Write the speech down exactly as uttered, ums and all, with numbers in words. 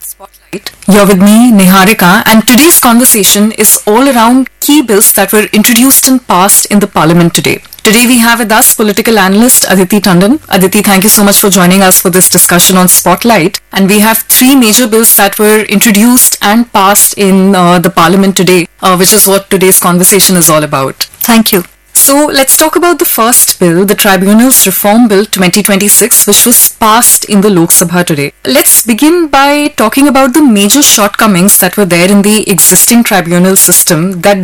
Spotlight. You're with me, Niharika, and today's conversation is all around key bills that were introduced and passed in the Parliament today. Today we have with us political analyst Aditi Tandon. Aditi, thank you so much for joining us for this discussion on Spotlight. And we have three major bills that were introduced and passed in uh, the Parliament today, uh, which is what today's conversation is all about. Thank you. So let's talk about the first bill, the Tribunals Reform Bill twenty twenty-six, which was passed in the Lok Sabha today. Let's begin by talking about the major shortcomings that were there in the existing tribunal system that